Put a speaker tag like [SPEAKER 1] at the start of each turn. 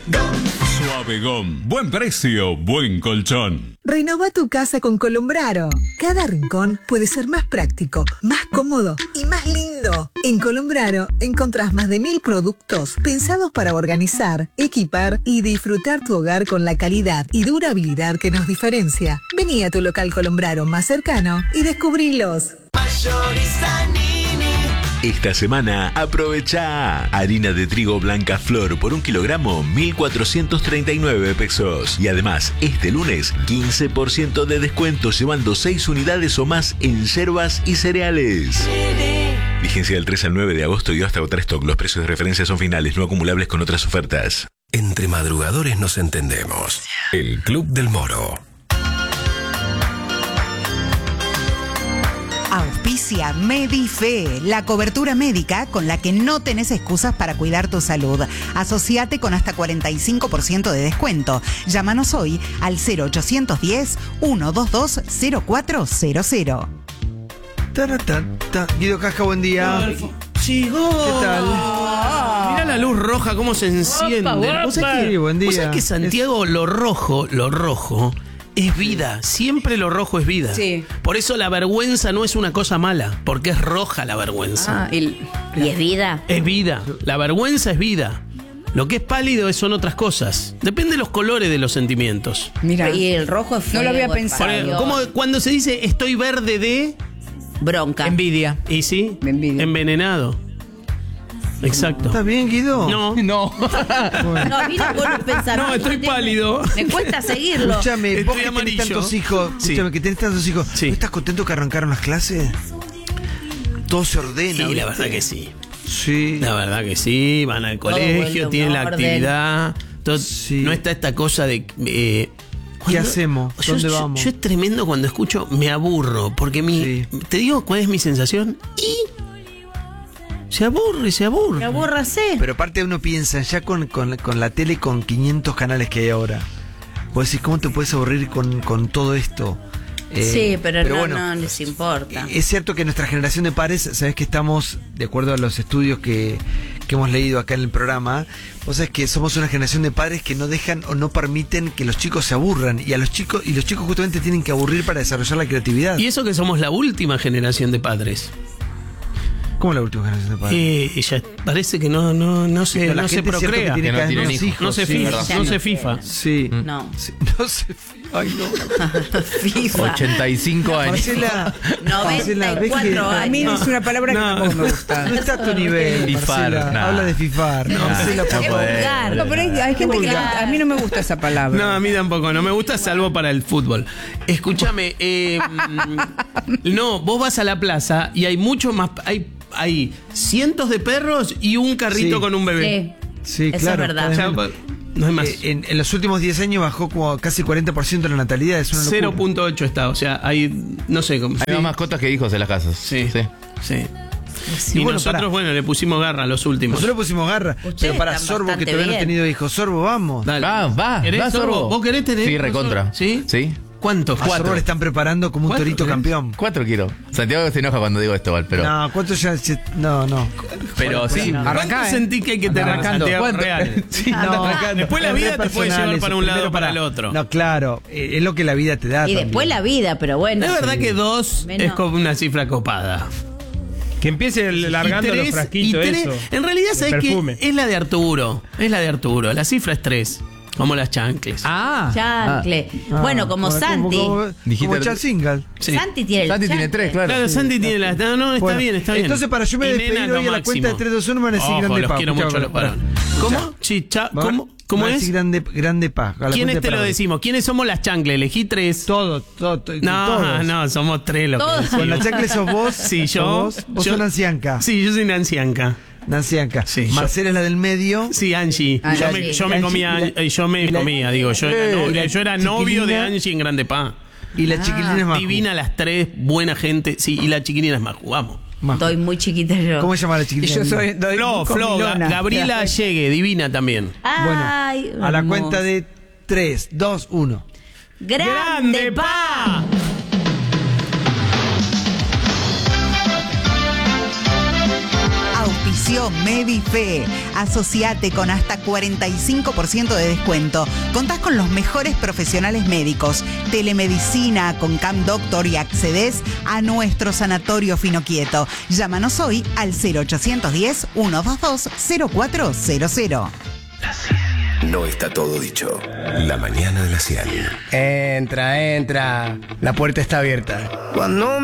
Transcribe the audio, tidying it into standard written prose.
[SPEAKER 1] Suave Gom. Buen precio, buen colchón.
[SPEAKER 2] Renova tu casa con Colombraro. Cada rincón puede ser más práctico, más cómodo y más lindo. En Colombraro encontrás más de 1000 productos pensados para organizar, equipar y disfrutar tu hogar con la calidad y durabilidad que nos diferencia. Vení a tu local Colombraro más cercano y descubrilos.
[SPEAKER 3] Esta semana aprovecha harina de trigo blanca flor por 1 kilogramo 1.439 pesos. Y además, este lunes 15% de descuento llevando 6 unidades o más en yerbas y cereales. Vigencia del 3 al 9 de agosto y hasta agotar stock. Los precios de referencia son finales, no acumulables con otras ofertas.
[SPEAKER 4] Entre madrugadores nos entendemos. El Club del Moro.
[SPEAKER 5] Auspicia Medife, la cobertura médica con la que no tenés excusas para cuidar tu salud. Asociate con hasta 45% de descuento. Llámanos hoy al 0810-122-0400.
[SPEAKER 6] Guido Casca, buen día.
[SPEAKER 7] Llegó.
[SPEAKER 6] ¿Qué tal?
[SPEAKER 7] Mirá la luz roja cómo se enciende. ¿Vos sabés
[SPEAKER 6] Sí, buen día.
[SPEAKER 7] ¿Vos sabés que Santiago, lo rojo es vida? Siempre lo rojo es vida.
[SPEAKER 8] Sí.
[SPEAKER 7] Por eso la vergüenza no es una cosa mala, porque es roja la vergüenza.
[SPEAKER 8] ¿Y es vida?
[SPEAKER 7] Es vida. La vergüenza es vida. Lo que es pálido son otras cosas. Depende de los colores de los sentimientos.
[SPEAKER 8] Mira. Y el rojo es fuego.
[SPEAKER 5] No lo había pensado.
[SPEAKER 7] Como cuando se dice estoy verde de
[SPEAKER 8] Bronca.
[SPEAKER 5] Envidia.
[SPEAKER 7] ¿Y sí?
[SPEAKER 8] Envidia.
[SPEAKER 7] Envenenado. Exacto.
[SPEAKER 6] ¿Estás bien, Guido?
[SPEAKER 7] No.
[SPEAKER 8] No, mira vos no pensás.
[SPEAKER 7] No, estoy pálido.
[SPEAKER 8] Me cuesta seguirlo.
[SPEAKER 6] Escúchame,
[SPEAKER 7] Estoy
[SPEAKER 6] vos que
[SPEAKER 7] amarillo.
[SPEAKER 6] tenés tantos hijos,
[SPEAKER 7] Sí.
[SPEAKER 6] escúchame, que tenés tantos hijos,
[SPEAKER 7] Sí.
[SPEAKER 6] ¿no estás contento que arrancaron las clases? Todo se ordena.
[SPEAKER 7] Sí, la
[SPEAKER 6] ¿viste?
[SPEAKER 7] verdad que sí.
[SPEAKER 6] Sí.
[SPEAKER 7] La verdad que sí, van al colegio,
[SPEAKER 8] vuelve
[SPEAKER 7] tienen
[SPEAKER 8] un
[SPEAKER 7] la
[SPEAKER 8] orden.
[SPEAKER 7] actividad.
[SPEAKER 6] Sí.
[SPEAKER 7] No está esta cosa de...
[SPEAKER 6] ¿Qué hacemos? ¿Dónde vamos?
[SPEAKER 7] Yo es tremendo cuando escucho, me aburro, porque
[SPEAKER 6] Sí.
[SPEAKER 7] te digo cuál es mi sensación y se aburre.
[SPEAKER 8] Me aburrase.
[SPEAKER 6] Pero aparte uno piensa, ya con la tele con 500 canales que hay ahora, vos decís, ¿cómo te puedes aburrir con todo esto?
[SPEAKER 8] Sí, pero no,
[SPEAKER 6] bueno,
[SPEAKER 8] no les importa.
[SPEAKER 6] Es cierto que nuestra generación de padres, sabés que estamos, de acuerdo a los estudios que hemos leído acá en el programa, vos sabés que somos una generación de padres que no dejan o no permiten que los chicos se aburran. Y los chicos justamente tienen que aburrir para desarrollar la creatividad.
[SPEAKER 7] Y eso que somos la última generación de padres.
[SPEAKER 6] ¿Cómo la última generación de padres?
[SPEAKER 7] Ya parece que no se,
[SPEAKER 6] La
[SPEAKER 7] no se
[SPEAKER 6] gente es cierto que
[SPEAKER 7] procrea.
[SPEAKER 6] tiene
[SPEAKER 9] Que no
[SPEAKER 6] cada vez
[SPEAKER 9] tienen
[SPEAKER 6] menos
[SPEAKER 9] hijos.
[SPEAKER 7] No se
[SPEAKER 9] Sí,
[SPEAKER 7] FIFA.
[SPEAKER 9] verdad.
[SPEAKER 7] No se FIFA.
[SPEAKER 6] Sí.
[SPEAKER 8] No.
[SPEAKER 6] Sí, no sé. Ay, no.
[SPEAKER 8] FIFA.
[SPEAKER 9] 85 años.
[SPEAKER 6] Marcela,
[SPEAKER 8] 94
[SPEAKER 5] A mí
[SPEAKER 8] años.
[SPEAKER 5] es una palabra que tampoco me gusta.
[SPEAKER 6] no está a tu nivel.
[SPEAKER 9] Fifar,
[SPEAKER 6] Marcela.
[SPEAKER 9] nah.
[SPEAKER 6] Habla de fifar.
[SPEAKER 9] No,
[SPEAKER 6] Marcela,
[SPEAKER 9] no
[SPEAKER 6] por
[SPEAKER 8] Es
[SPEAKER 6] favor.
[SPEAKER 8] vulgar.
[SPEAKER 5] No, pero hay gente que a mí no me gusta esa palabra.
[SPEAKER 7] No, a mí tampoco, no me gusta salvo para el fútbol. Escúchame, no, vos vas a la plaza y hay mucho más, hay cientos de perros y un carrito
[SPEAKER 6] Sí.
[SPEAKER 7] con un bebé.
[SPEAKER 6] Sí,
[SPEAKER 8] Eso
[SPEAKER 6] claro.
[SPEAKER 8] es verdad.
[SPEAKER 7] O sea,
[SPEAKER 6] cada vez
[SPEAKER 7] no hay más.
[SPEAKER 6] en los últimos 10 años bajó como casi 40% la natalidad. Es una locura.
[SPEAKER 7] 0.8 está, o sea, hay, no sé cómo.
[SPEAKER 9] Hay más mascotas que hijos en las casas.
[SPEAKER 7] Sí. Sí.
[SPEAKER 6] Sí,
[SPEAKER 7] Y
[SPEAKER 6] bueno,
[SPEAKER 7] nosotros,
[SPEAKER 6] pará.
[SPEAKER 7] bueno, le pusimos garra a los últimos.
[SPEAKER 6] Nosotros pusimos garra.
[SPEAKER 8] Ustedes
[SPEAKER 6] Pero para
[SPEAKER 8] están
[SPEAKER 6] Sorbo, que
[SPEAKER 8] bastante
[SPEAKER 6] todavía no ha
[SPEAKER 8] bien.
[SPEAKER 6] tenido hijos. Sorbo, vamos.
[SPEAKER 7] Dale.
[SPEAKER 9] Va,
[SPEAKER 7] ¿Querés, Sorbo? ¿Vos querés tener?
[SPEAKER 9] Sí, recontra.
[SPEAKER 7] ¿Sí?
[SPEAKER 9] Sí.
[SPEAKER 7] ¿Cuántos?
[SPEAKER 6] A Sorbo le están preparando como un
[SPEAKER 7] 4
[SPEAKER 6] torito
[SPEAKER 7] querés?
[SPEAKER 6] campeón.
[SPEAKER 9] 4 quiero. Santiago se enoja cuando digo esto, Val, pero.
[SPEAKER 6] No, ¿cuántos ya? No.
[SPEAKER 9] Pero sí.
[SPEAKER 7] ¿Cuánto sentí que hay que tener
[SPEAKER 9] Arrancando.
[SPEAKER 7] Santiago
[SPEAKER 9] ¿Cuánto?
[SPEAKER 7] real?
[SPEAKER 9] Sí,
[SPEAKER 7] Después la
[SPEAKER 6] es
[SPEAKER 7] vida
[SPEAKER 6] re
[SPEAKER 7] te puede
[SPEAKER 6] personal
[SPEAKER 7] llevar
[SPEAKER 6] eso.
[SPEAKER 7] para un lado o
[SPEAKER 6] Primero
[SPEAKER 7] para el otro.
[SPEAKER 6] No, claro. Es lo que la vida te da.
[SPEAKER 8] Y
[SPEAKER 6] también.
[SPEAKER 8] después la vida, pero bueno.
[SPEAKER 7] Es verdad que 2
[SPEAKER 8] Menos.
[SPEAKER 7] es como una cifra copada.
[SPEAKER 10] Que empiece largando
[SPEAKER 7] Y
[SPEAKER 10] los
[SPEAKER 7] tres-
[SPEAKER 10] frasquitos,
[SPEAKER 7] y tres-
[SPEAKER 10] eso.
[SPEAKER 7] En realidad,
[SPEAKER 10] El
[SPEAKER 7] ¿sabes qué?
[SPEAKER 10] perfume.
[SPEAKER 7] Es la de Arturo. Es la de Arturo. La cifra es 3. Como las chancles.
[SPEAKER 8] Chancle. Bueno, como Santi.
[SPEAKER 9] Dijiste-
[SPEAKER 6] Como Charles Singal.
[SPEAKER 7] Sí.
[SPEAKER 8] Santi tiene el
[SPEAKER 9] Santi tiene
[SPEAKER 8] chancle.
[SPEAKER 9] 3, claro.
[SPEAKER 7] Claro, Santi tiene la. No, está
[SPEAKER 6] Bueno,
[SPEAKER 7] bien, está bien.
[SPEAKER 6] entonces, para yo me
[SPEAKER 7] Y
[SPEAKER 6] despedir
[SPEAKER 7] nena es lo
[SPEAKER 6] hoy a la cuenta de
[SPEAKER 7] máximo.
[SPEAKER 6] 3, 2, 1 me van a decir
[SPEAKER 7] Ojo,
[SPEAKER 6] grande
[SPEAKER 7] los
[SPEAKER 6] paz.
[SPEAKER 7] quiero
[SPEAKER 6] Escuchá,
[SPEAKER 7] mucho a los
[SPEAKER 6] pará.
[SPEAKER 7] varones. ¿Cómo? ¿Cómo? ¿Cómo
[SPEAKER 6] Me van a
[SPEAKER 7] es?
[SPEAKER 6] decir grande paz. a la
[SPEAKER 7] ¿Quiénes
[SPEAKER 6] cuenta
[SPEAKER 7] te
[SPEAKER 6] de
[SPEAKER 7] lo
[SPEAKER 6] Paraguay.
[SPEAKER 7] decimos? ¿Quiénes somos las chancles? Elegí 3.
[SPEAKER 6] Todo.
[SPEAKER 7] No, no, somos 3 los que
[SPEAKER 8] Todos.
[SPEAKER 7] decimos.
[SPEAKER 6] Con la chancla sos vos.
[SPEAKER 7] Sí,
[SPEAKER 6] sos
[SPEAKER 7] yo.
[SPEAKER 6] Vos sos Nancy Anca.
[SPEAKER 7] Sí, yo soy Nancy Anca.
[SPEAKER 6] Nancy Anca.
[SPEAKER 7] Sí,
[SPEAKER 6] Marcela es la del medio.
[SPEAKER 7] Sí, Angie.
[SPEAKER 8] Angie.
[SPEAKER 7] Yo me comía, yo me comía, digo, yo era novio de Angie en Grande Pa.
[SPEAKER 6] Y la chiquilina es más.
[SPEAKER 7] Divina las 3, buena gente. Sí, y la chiquilina es más, jugamos.
[SPEAKER 8] Estoy muy chiquita yo.
[SPEAKER 6] ¿Cómo se llama la
[SPEAKER 5] Y
[SPEAKER 6] chiquilina?
[SPEAKER 5] yo soy doy
[SPEAKER 7] Flo,
[SPEAKER 5] comilona.
[SPEAKER 7] Gabriela Llegue, divina también.
[SPEAKER 8] Ay,
[SPEAKER 6] Bueno, a la
[SPEAKER 8] hermoso.
[SPEAKER 6] cuenta de 3, 2, 1.
[SPEAKER 8] Grande Pa.
[SPEAKER 5] Auspicia Inició Medife. Asociate con hasta 45% de descuento. Contás con los mejores profesionales médicos, telemedicina con Cam Doctor y accedes a nuestro sanatorio Finoquieto. Llámanos hoy al 0810-122-0400.
[SPEAKER 4] No está todo dicho. La mañana de la 100.
[SPEAKER 11] Entra. La puerta está abierta. Cuando